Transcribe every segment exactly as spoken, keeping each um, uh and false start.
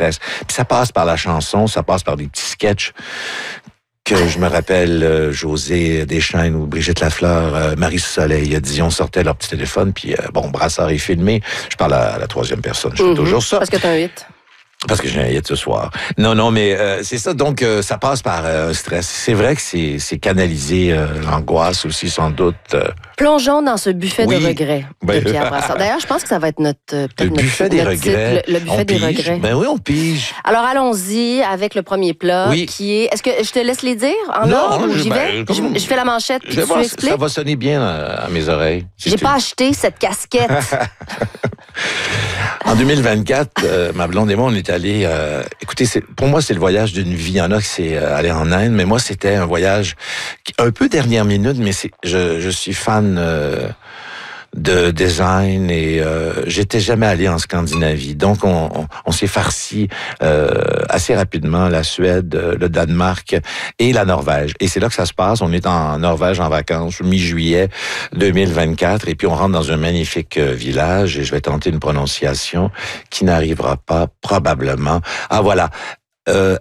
stress. Puis ça passe par la chanson, ça passe par des petits sketchs que je me rappelle, euh, José Deschênes ou Brigitte Lafleur, euh, Marie Soleil, Dion sortaient leur petit téléphone, puis euh, bon, Brassard est filmé. Je parle à, à la troisième personne, je fais mm-hmm. toujours ça. Parce que t'as un hit. Parce que j'ai un hit ce soir. Non, non, mais euh, c'est ça. Donc, euh, ça passe par euh, un stress. C'est vrai que c'est, c'est canalisé, euh, l'angoisse aussi, sans doute. Euh... Plongeons dans ce buffet oui. de regrets ben, de Pierre Brassard. D'ailleurs, je pense que ça va être notre... Euh, le notre, buffet des notre regrets. Titre, le, le buffet on des pige. regrets. Ben oui, on pige. Alors, allons-y avec le premier plat oui. qui est... Est-ce que je te laisse les dire en non, ordre ou je, j'y vais? ben, je, je fais la manchette puis tu voir, expliques? Ça va sonner bien à, à mes oreilles. J'ai pas acheté cette casquette. En deux mille vingt-quatre, euh, ma blonde et moi, on est allés... Euh, écoutez, c'est, pour moi, c'est le voyage d'une vie. Il y en a qui c'est euh, aller en Inde, mais moi, c'était un voyage qui, un peu dernière minute, mais c'est, je, je suis fan euh, de design et euh, j'étais jamais allé en Scandinavie. Donc, on, on, on s'est farci euh, assez rapidement la Suède, le Danemark et la Norvège. Et c'est là que ça se passe. On est en Norvège en vacances, mi-juillet deux mille vingt-quatre, et puis on rentre dans un magnifique village, et je vais tenter une prononciation qui n'arrivera pas probablement. Ah, voilà. Euh,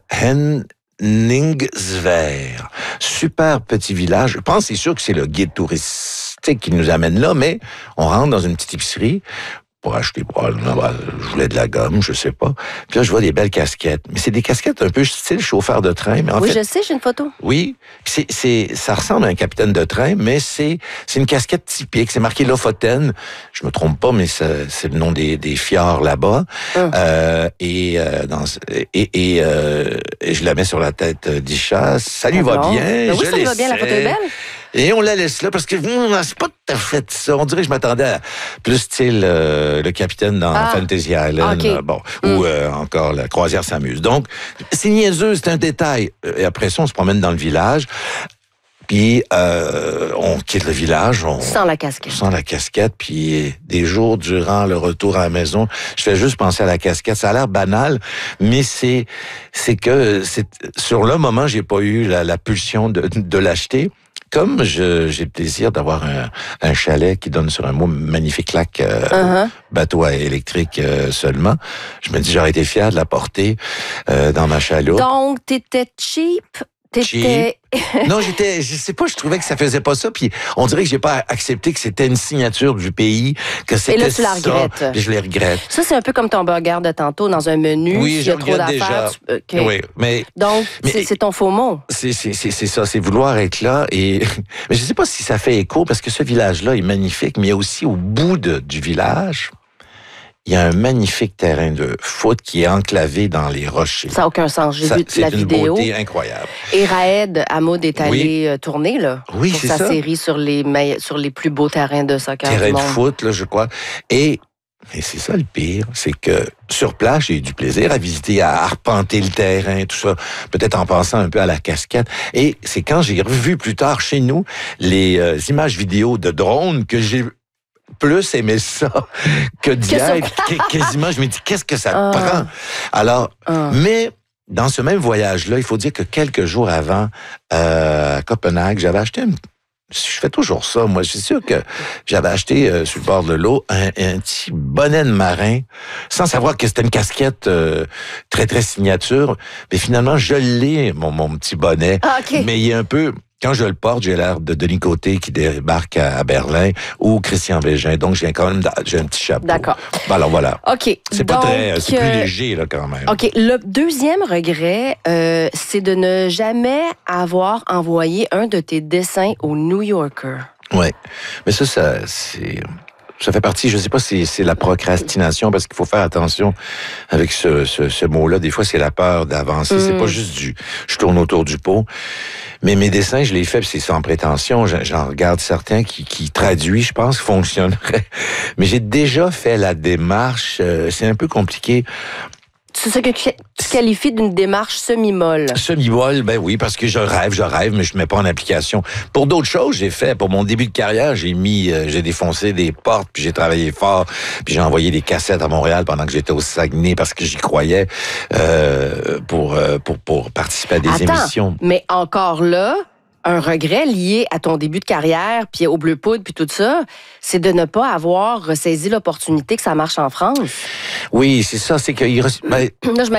Henningsvær. Super petit village. Je pense, c'est sûr que c'est le guide touristique qui nous amène là, mais on rentre dans une petite épicerie pour acheter probablement, bah, je voulais de la gomme, je sais pas. Puis là, je vois des belles casquettes. Mais c'est des casquettes un peu style chauffeur de train. Mais en oui, fait, je sais, j'ai une photo. Oui, c'est, c'est, ça ressemble à un capitaine de train, mais c'est, c'est une casquette typique. C'est marqué Lofoten. Je me trompe pas, mais ça, c'est le nom des, des fjords là-bas. Hum. Euh, et, euh, dans, et, et, euh, et je la mets sur la tête d'Isha. Ça lui va bien. Ben oui, je ça lui va bien, la photo est belle. Et on la laisse là parce que hum, c'est pas tout à fait ça. On dirait que je m'attendais à plus style euh, le capitaine dans ah, Fantasy Island, okay. là, bon, mm. ou euh, encore la croisière s'amuse. Donc, c'est niaiseux, c'est un détail. Et après ça, on se promène dans le village. Puis, euh, on quitte le village. On, sans la casquette. Sans la casquette. Puis, des jours durant le retour à la maison, je fais juste penser à la casquette. Ça a l'air banal, mais c'est, c'est que c'est, sur le moment, j'ai pas eu la, la pulsion de, de l'acheter. Comme je, j'ai le plaisir d'avoir un, un chalet qui donne sur un magnifique lac, euh, uh-huh. bateau à électrique euh, seulement, je me dis j'aurais été fier de la porter euh, dans ma chaloupe. Donc, t'étais cheap? T'étais... Non, j'étais, je sais pas, je trouvais que ça faisait pas ça, puis on dirait que j'ai pas accepté que c'était une signature du pays, que c'était ça. Et là, tu la regrettes. Puis je les regrette. Ça, c'est un peu comme ton burger de tantôt, dans un menu. Oui, il y a trop d'affaires. Tu... Okay. Oui, mais. Donc, mais, c'est, c'est ton faux mot. C'est, c'est, c'est, c'est ça, c'est vouloir être là, et, mais je sais pas si ça fait écho, parce que ce village-là est magnifique, mais il y a aussi au bout de, du village, il y a un magnifique terrain de foot qui est enclavé dans les rochers. Ça n'a aucun sens. J'ai ça, vu la vidéo. C'est une beauté incroyable. Et Raed Hamoud est allé oui. tourner là, oui, pour c'est sa ça. série sur les, sur les plus beaux terrains de soccer terrain du monde. de foot, là, je crois. Et, et c'est ça le pire, c'est que sur place, j'ai eu du plaisir à visiter, à arpenter le terrain, tout ça, peut-être en pensant un peu à la casquette. Et c'est quand j'ai revu plus tard chez nous les euh, images vidéo de drones que j'ai plus aimé ça que d'y être. Quasiment, je me dis, qu'est-ce que ça te uh, prend? Alors, uh. mais dans ce même voyage-là, il faut dire que quelques jours avant, euh, à Copenhague, j'avais acheté une... Je fais toujours ça, moi. Je suis sûr que j'avais acheté euh, sur le bord de l'eau un, un petit bonnet de marin, sans savoir que c'était une casquette euh, très, très signature. Mais finalement, je l'ai, mon, mon petit bonnet. Ah, okay. Mais il est un peu... Quand je le porte, j'ai l'air de Denis Côté qui débarque à Berlin ou Christian Bégin. Donc, j'ai quand même j'ai un petit chapeau. D'accord. Ben alors, voilà. OK. C'est donc, pas très... C'est plus léger, là, quand même. OK. Le deuxième regret, euh, c'est de ne jamais avoir envoyé un de tes dessins au New Yorker. Oui. Mais ça, ça c'est... Ça fait partie, je sais pas si c'est la procrastination, parce qu'il faut faire attention avec ce, ce, ce mot-là. Des fois, c'est la peur d'avancer. Mm. C'est pas juste du je tourne autour du pot. Mais mes dessins, je les fais, c'est sans prétention. J'en regarde certains qui, qui traduisent, je pense, fonctionneraient. Mais j'ai déjà fait la démarche. Euh, c'est un peu compliqué. C'est ce que tu qualifies d'une démarche semi-molle. Semi-molle, ben oui, parce que je rêve, je rêve, mais je mets pas en application. Pour d'autres choses, j'ai fait, pour mon début de carrière, j'ai mis, euh, j'ai défoncé des portes, puis j'ai travaillé fort, puis j'ai envoyé des cassettes à Montréal pendant que j'étais au Saguenay parce que j'y croyais euh, pour, euh, pour pour participer à des Attends, émissions. Mais encore là, un regret lié à ton début de carrière, puis au Bleu Poudre, puis tout ça, c'est de ne pas avoir saisi l'opportunité que ça marche en France. Oui, c'est ça, c'est que... Ben, là, je